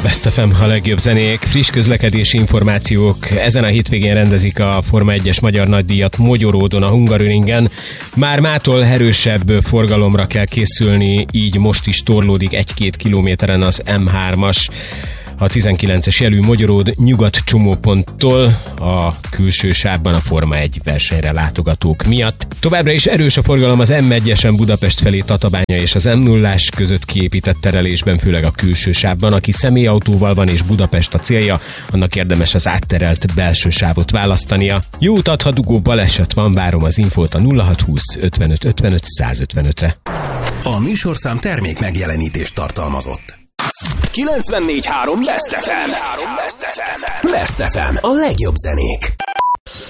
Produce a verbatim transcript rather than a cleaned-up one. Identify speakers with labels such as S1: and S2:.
S1: Best ef em, a legjobb zenék, friss közlekedési információk. Ezen a hétvégén rendezik a Forma egyes magyar nagydíjat Mogyoródon, a Hungaroringen. Már mától erősebb forgalomra kell készülni, így most is torlódik egy-két kilométeren az em hármas. A tizenkilences jelű Mogyoród nyugat csomóponttól a külső sávban a Forma egy versenyre látogatók miatt. Továbbra is erős a forgalom az em egyesen Budapest felé Tatabánya és az em nullás között kiépített terelésben, főleg a külső sávban. Aki személyautóval van és Budapest a célja, annak érdemes az átterelt belső sávot választania. Jó utat, ha dugó baleset van, várom az infót a nulla hat húsz ötvenöt ötvenöt százötvenötre.
S2: A műsorszám termék megjelenítést tartalmazott. kilencvennégy három Best ef em. Best ef em. A legjobb zenék.